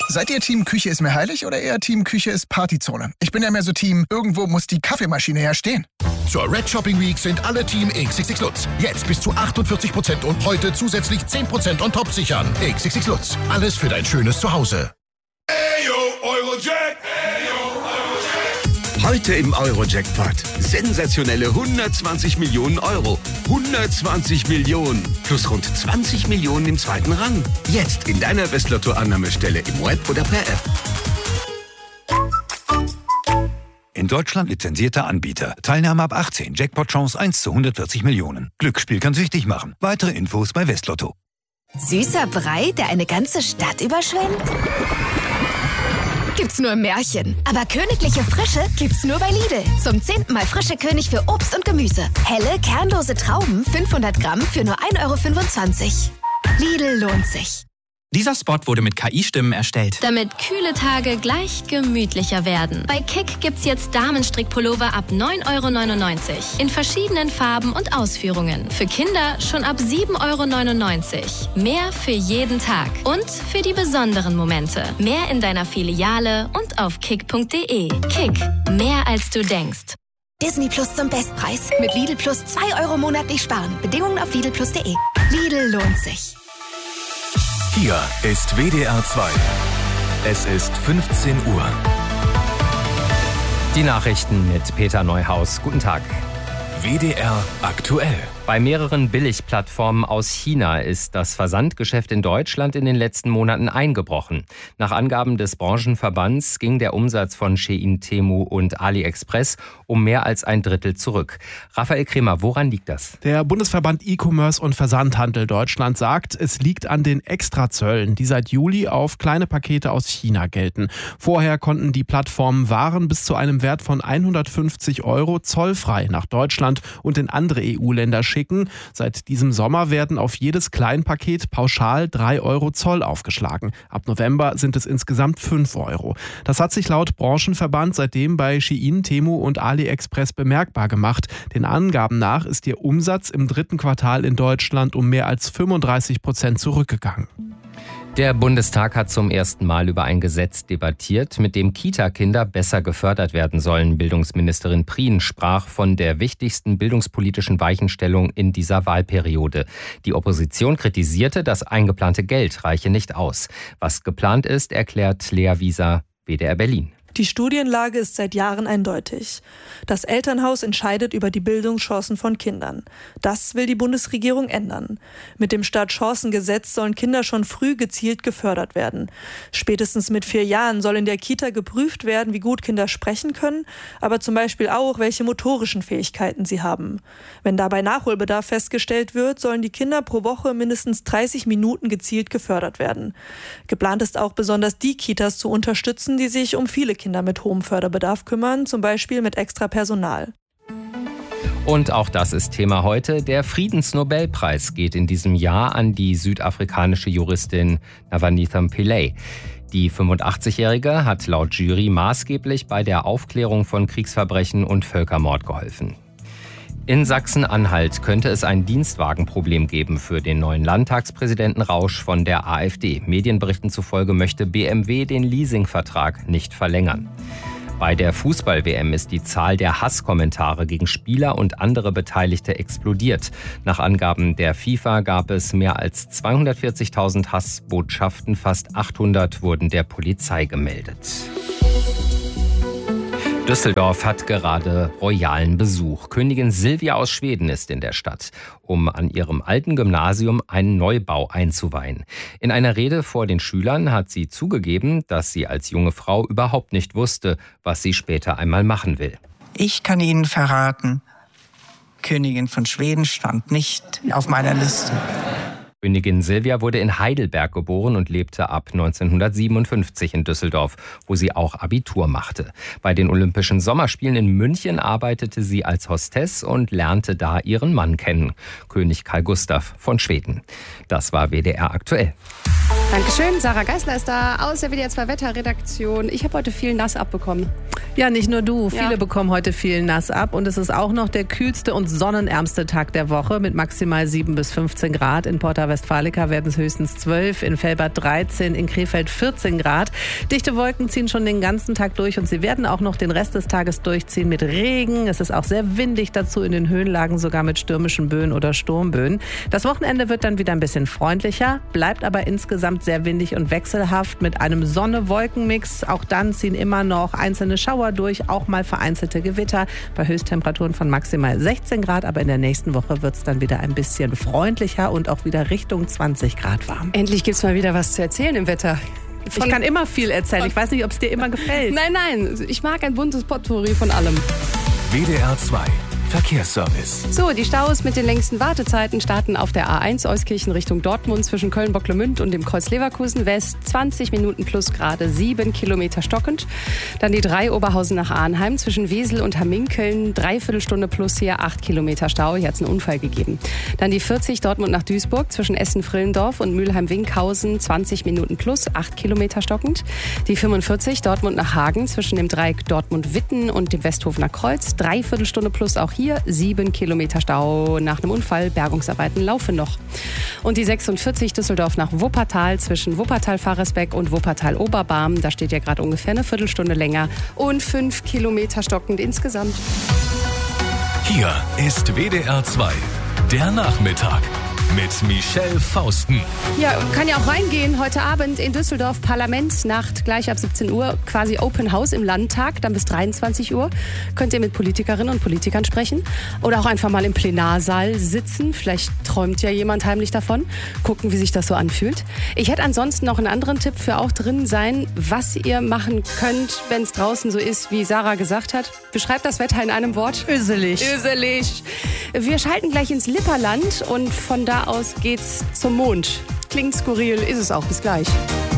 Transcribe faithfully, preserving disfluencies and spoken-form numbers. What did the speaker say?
Seid ihr Team Küche ist mir heilig oder eher Team Küche ist Partyzone? Ich bin ja mehr so Team, irgendwo muss die Kaffeemaschine ja stehen. Zur Red Shopping Week sind alle Team X X X Lutz. Jetzt bis zu achtundvierzig Prozent und heute zusätzlich zehn Prozent on top sichern. X X X Lutz. Alles für dein schönes Zuhause. Ayo, Eurojack. Ayo, Eurojack. Heute im Eurojackpot. Sensationelle hundertzwanzig Millionen Euro. hundertzwanzig Millionen. Plus rund zwanzig Millionen im zweiten Rang. Jetzt in deiner Westlotto-Annahmestelle im Web oder per App. In Deutschland lizenzierter Anbieter. Teilnahme ab achtzehn. Jackpot-Chance eins zu hundertvierzig Millionen. Glücksspiel kann süchtig machen. Weitere Infos bei Westlotto. Süßer Brei, der eine ganze Stadt überschwemmt? Gibt's nur im Märchen. Aber königliche Frische gibt's nur bei Lidl. Zum zehnten Mal frische König für Obst und Gemüse. Helle, kernlose Trauben, fünfhundert Gramm für nur ein Euro fünfundzwanzig. Lidl lohnt sich. Dieser Spot wurde mit K I-Stimmen erstellt. Damit kühle Tage gleich gemütlicher werden. Bei Kick gibt's jetzt Damenstrickpullover ab neun Euro neunundneunzig. In verschiedenen Farben und Ausführungen. Für Kinder schon ab sieben Euro neunundneunzig. Mehr für jeden Tag. Und für die besonderen Momente. Mehr in deiner Filiale und auf kick punkt de. Kick. Mehr als du denkst. Disney Plus zum Bestpreis. Mit Lidl Plus zwei Euro monatlich sparen. Bedingungen auf lidl plus punkt de. Lidl lohnt sich. Hier ist W D R zwei. Es ist fünfzehn Uhr. Die Nachrichten mit Peter Neuhaus. Guten Tag. W D R aktuell. Bei mehreren Billigplattformen aus China ist das Versandgeschäft in Deutschland in den letzten Monaten eingebrochen. Nach Angaben des Branchenverbands ging der Umsatz von Shein, Temu und AliExpress um mehr als ein Drittel zurück. Raphael Kremer, woran liegt das? Der Bundesverband E-Commerce und Versandhandel Deutschland sagt, es liegt an den Extrazöllen, die seit Juli auf kleine Pakete aus China gelten. Vorher konnten die Plattformen Waren bis zu einem Wert von hundertfünfzig Euro zollfrei nach Deutschland und in andere E U-Länder schicken. Seit diesem Sommer werden auf jedes Kleinpaket pauschal drei Euro Zoll aufgeschlagen. Ab November sind es insgesamt fünf Euro. Das hat sich laut Branchenverband seitdem bei Shein, Temu und AliExpress bemerkbar gemacht. Den Angaben nach ist ihr Umsatz im dritten Quartal in Deutschland um mehr als fünfunddreißig Prozent zurückgegangen. Der Bundestag hat zum ersten Mal über ein Gesetz debattiert, mit dem Kita-Kinder besser gefördert werden sollen. Bildungsministerin Prien sprach von der wichtigsten bildungspolitischen Weichenstellung in dieser Wahlperiode. Die Opposition kritisierte, das eingeplante Geld reiche nicht aus. Was geplant ist, erklärt Lea Wieser, W D R Berlin. Die Studienlage ist seit Jahren eindeutig. Das Elternhaus entscheidet über die Bildungschancen von Kindern. Das will die Bundesregierung ändern. Mit dem Startchancengesetz sollen Kinder schon früh gezielt gefördert werden. Spätestens mit vier Jahren soll in der Kita geprüft werden, wie gut Kinder sprechen können, aber zum Beispiel auch, welche motorischen Fähigkeiten sie haben. Wenn dabei Nachholbedarf festgestellt wird, sollen die Kinder pro Woche mindestens dreißig Minuten gezielt gefördert werden. Geplant ist auch besonders die Kitas zu unterstützen, die sich um viele Kinder mit hohem Förderbedarf kümmern, zum Beispiel mit extra Personal. Und auch das ist Thema heute. Der Friedensnobelpreis geht in diesem Jahr an die südafrikanische Juristin Navanitha Pillay. Die fünfundachtzigjährige hat laut Jury maßgeblich bei der Aufklärung von Kriegsverbrechen und Völkermord geholfen. In Sachsen-Anhalt könnte es ein Dienstwagenproblem geben für den neuen Landtagspräsidenten Rausch von der AfD. Medienberichten zufolge möchte B M W den Leasingvertrag nicht verlängern. Bei der Fußball-W M ist die Zahl der Hasskommentare gegen Spieler und andere Beteiligte explodiert. Nach Angaben der FIFA gab es mehr als zweihundertvierzigtausend Hassbotschaften, fast achthundert wurden der Polizei gemeldet. Düsseldorf hat gerade royalen Besuch. Königin Silvia aus Schweden ist in der Stadt, um an ihrem alten Gymnasium einen Neubau einzuweihen. In einer Rede vor den Schülern hat sie zugegeben, dass sie als junge Frau überhaupt nicht wusste, was sie später einmal machen will. Ich kann Ihnen verraten, Königin von Schweden stand nicht auf meiner Liste. Königin Silvia wurde in Heidelberg geboren und lebte ab neunzehnhundertsiebenundfünfzig in Düsseldorf, wo sie auch Abitur machte. Bei den Olympischen Sommerspielen in München arbeitete sie als Hostess und lernte da ihren Mann kennen, König Karl Gustav von Schweden. Das war W D R aktuell. Dankeschön, Sarah Geisler ist da aus der W D R zwei Wetterredaktion. Ich habe heute viel nass abbekommen. Ja, nicht nur du. Ja. Viele bekommen heute viel nass ab. Und es ist auch noch der kühlste und sonnenärmste Tag der Woche mit maximal sieben bis fünfzehn Grad. In Porta Westfalica werden es höchstens zwölf, in Velbert dreizehn, in Krefeld vierzehn Grad. Dichte Wolken ziehen schon den ganzen Tag durch und sie werden auch noch den Rest des Tages durchziehen mit Regen. Es ist auch sehr windig dazu, in den Höhenlagen sogar mit stürmischen Böen oder Sturmböen. Das Wochenende wird dann wieder ein bisschen freundlicher, bleibt aber insgesamt sehr windig und wechselhaft mit einem Sonne-Wolken-Mix. Auch dann ziehen immer noch einzelne Schauer durch, auch mal vereinzelte Gewitter bei Höchsttemperaturen von maximal sechzehn Grad. Aber in der nächsten Woche wird es dann wieder ein bisschen freundlicher und auch wieder Richtung zwanzig Grad warm. Endlich gibt es mal wieder was zu erzählen im Wetter. Von, ich kann immer viel erzählen. Ich weiß nicht, ob es dir immer gefällt. Nein, nein, ich mag ein buntes Potpourri von allem. W D R zwei Verkehrsservice. So, die Staus mit den längsten Wartezeiten starten auf der A eins Euskirchen Richtung Dortmund zwischen Köln-Bocklemünd und dem Kreuz Leverkusen West. zwanzig Minuten plus gerade sieben Kilometer stockend. Dann die drei Oberhausen nach Arnheim zwischen Wesel und Hamminkeln. Dreiviertel Stunde plus hier acht Kilometer Stau. Hier hat es einen Unfall gegeben. Dann die vierzig Dortmund nach Duisburg zwischen Essen-Frillendorf und Mülheim-Winkhausen. zwanzig Minuten plus acht Kilometer stockend. Die fünfundvierzig Dortmund nach Hagen zwischen dem Dreieck Dortmund-Witten und dem Westhofener Kreuz. Dreiviertel Stunde plus auch hier sieben Kilometer Stau nach einem Unfall. Bergungsarbeiten laufen noch. Und die sechsundvierzig Düsseldorf nach Wuppertal zwischen Wuppertal-Faresbeck und Wuppertal-Oberbarm. Da steht ja gerade ungefähr eine Viertelstunde länger und fünf Kilometer stockend insgesamt. Hier ist W D R zwei, der Nachmittag mit Michelle Fausten. Ja, kann ja auch reingehen. Heute Abend in Düsseldorf Parlamentsnacht, gleich ab siebzehn Uhr, quasi Open House im Landtag, dann bis dreiundzwanzig Uhr. Könnt ihr mit Politikerinnen und Politikern sprechen oder auch einfach mal im Plenarsaal sitzen. Vielleicht träumt ja jemand heimlich davon. Gucken, wie sich das so anfühlt. Ich hätte ansonsten noch einen anderen Tipp für auch drin sein, was ihr machen könnt, wenn es draußen so ist, wie Sarah gesagt hat. Beschreibt das Wetter in einem Wort. Öselig. Öselig. Wir schalten gleich ins Lipperland und von da aus geht's zum Mond. Klingt skurril, ist es auch. Bis gleich.